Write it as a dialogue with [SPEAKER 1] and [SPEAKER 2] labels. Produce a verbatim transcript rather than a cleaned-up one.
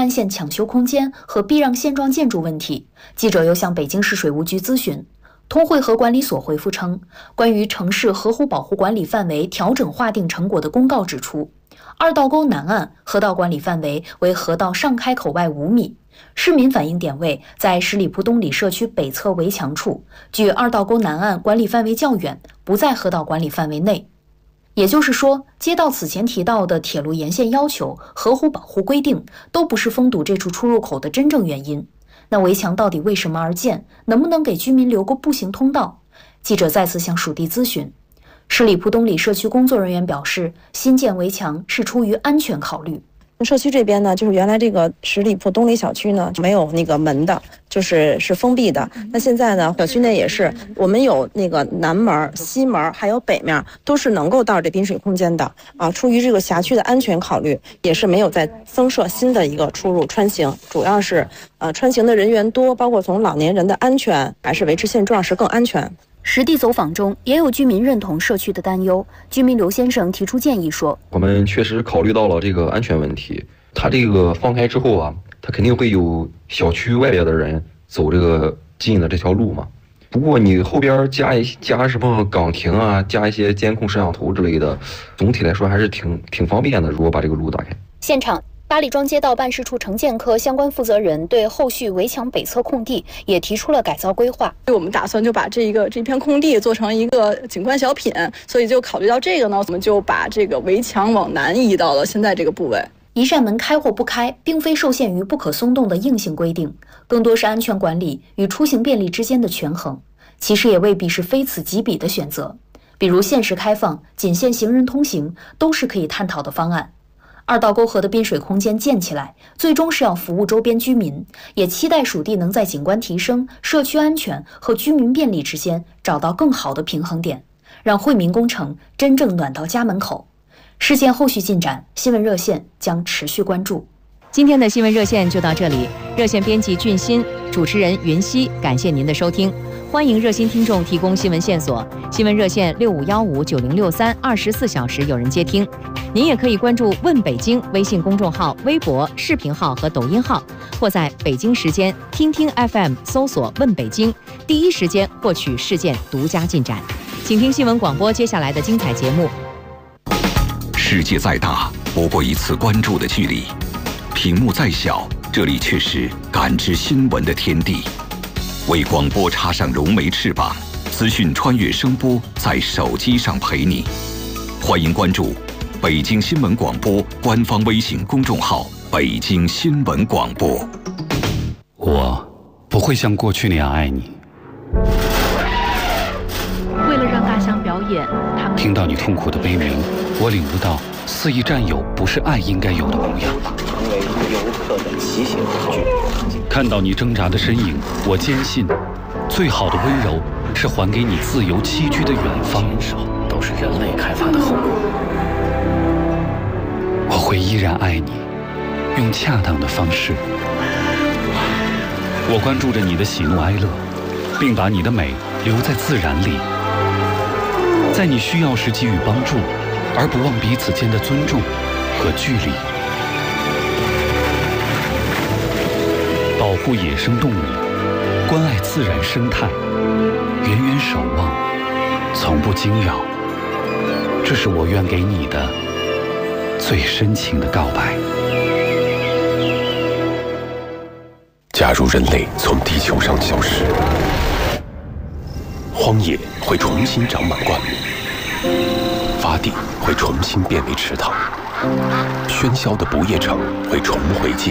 [SPEAKER 1] 安县抢修空间和避让现状建筑问题，记者又向北京市水务局咨询。通惠河管理所回复称，关于城市河湖保护管理范围调整划定成果的公告指出，二道沟南岸河道管理范围为河道上开口外五米，市民反映点位在十里铺东里社区北侧围墙处，距二道沟南岸管理范围较远，不在河道管理范围内。也就是说，街道此前提到的铁路沿线要求、河湖保护规定，都不是封堵这处出入口的真正原因。那围墙到底为什么而建？能不能给居民留个步行通道？记者再次向属地咨询。十里铺东里社区工作人员表示，新建围墙是出于安全考虑。
[SPEAKER 2] 社区这边呢，就是原来这个十里铺东里小区呢没有那个门的，就是是封闭的。那现在呢，小区内也是，我们有那个南门、西门还有北面，都是能够到这滨水空间的啊。出于这个辖区的安全考虑，也是没有再增设新的一个出入穿行，主要是呃穿行的人员多，包括从老年人的安全还是维持现状是更安全。
[SPEAKER 1] 实地走访中，也有居民认同社区的担忧。居民刘先生提出建议说：“
[SPEAKER 3] 我们确实考虑到了这个安全问题。它这个放开之后啊，它肯定会有小区外边的人走这个进的这条路嘛。不过你后边加一加什么岗亭啊，加一些监控摄像头之类的，总体来说还是挺挺方便的。如果把这个路打开。”
[SPEAKER 1] 现场。八里庄街道办事处城建科相关负责人对后续围墙北侧空地也提出了改造规划。
[SPEAKER 4] 我们打算就把这一个这片空地做成一个景观小品，所以就考虑到这个呢，我们就把这个围墙往南移到了现在这个部位。
[SPEAKER 1] 一扇门开或不开，并非受限于不可松动的硬性规定，更多是安全管理与出行便利之间的权衡。其实也未必是非此即彼的选择，比如限时开放、仅限行人通行，都是可以探讨的方案。二道沟河的滨水空间建起来，最终是要服务周边居民，也期待属地能在景观提升、社区安全和居民便利之间找到更好的平衡点，让惠民工程真正暖到家门口。事件后续进展，新闻热线将持续关注。
[SPEAKER 5] 今天的新闻热线就到这里，热线编辑俊新，主持人云熙，感谢您的收听。欢迎热心听众提供新闻线索，新闻热线六五幺五九零六三，二十四小时有人接听。您也可以关注“问北京”微信公众号、微博、视频号和抖音号，或在北京时间听听 F M 搜索“问北京”，第一时间获取事件独家进展。请听新闻广播接下来的精彩节目。
[SPEAKER 6] 世界再大，不过一次关注的距离；屏幕再小，这里却是感知新闻的天地。为广播插上融媒翅膀，资讯穿越声波，在手机上陪你。欢迎关注北京新闻广播官方微信公众号“北京新闻广播”。
[SPEAKER 7] 我不会像过去那样爱你。
[SPEAKER 8] 为了让大象表演，他们
[SPEAKER 7] 听到你痛苦的悲鸣，我领悟到肆意占有不是爱应该有的模样。
[SPEAKER 9] 成为游客的骑行工具。
[SPEAKER 7] 看到你挣扎的身影，我坚信，最好的温柔是还给你自由栖居的远方。
[SPEAKER 9] 坚守都是人类开发的后果。
[SPEAKER 7] 我会依然爱你，用恰当的方式。我关注着你的喜怒哀乐，并把你的美留在自然里，在你需要时给予帮助，而不忘彼此间的尊重和距离。保护野生动物，关爱自然生态，远远守望，从不惊扰。这是我愿给你的最深情的告白。
[SPEAKER 10] 假如人类从地球上消失，荒野会重新长满灌木，洼地会重新变为池塘，喧嚣的不夜城会重回记